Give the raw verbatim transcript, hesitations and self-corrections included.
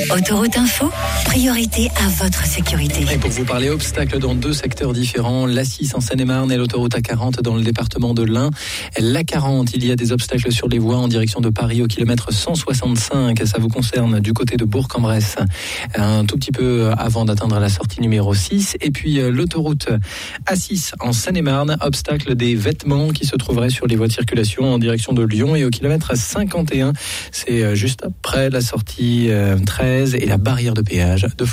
Autoroute Info, priorité à votre sécurité. Et pour vous parler obstacles dans deux secteurs différents, l'A six en Seine-et-Marne et l'autoroute A quarante dans le département de l'Ain. L'A quarante, il y a des obstacles sur les voies en direction de Paris au kilomètre cent soixante-cinq. Ça vous concerne du côté de Bourg-en-Bresse, un tout petit peu avant d'atteindre la sortie numéro six. Et puis l'autoroute A six en Seine-et-Marne, obstacle des vêtements qui se trouveraient sur les voies de circulation en direction de Lyon et au kilomètre cinquante et un. C'est juste après la sortie treize et la barrière de péage de Florence.